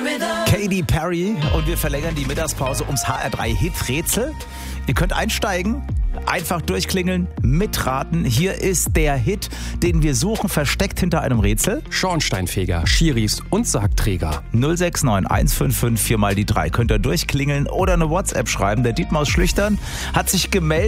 Katy Perry und wir verlängern die Mittagspause ums HR3-Hit-Rätsel. Ihr könnt einsteigen, einfach durchklingeln, mitraten. Hier ist der Hit, den wir suchen, versteckt hinter einem Rätsel. Schornsteinfeger, Schiris und Sargträger. 069 155 4 mal die 3. Könnt ihr durchklingeln oder eine WhatsApp schreiben. Der Dietmar aus Schlüchtern hat sich gemeldet.